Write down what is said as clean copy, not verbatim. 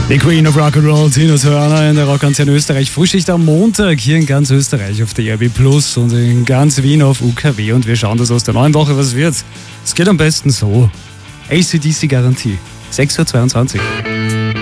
Die Queen of Rock'n'Roll, Tina Turner in der Rockantenne Österreich. Frühschicht am Montag hier in ganz Österreich auf der RB Plus und in ganz Wien auf UKW. Und wir schauen, dass aus der neuen Woche was wird. Es geht am besten so. AC/DC Garantie. 6:22 Uhr.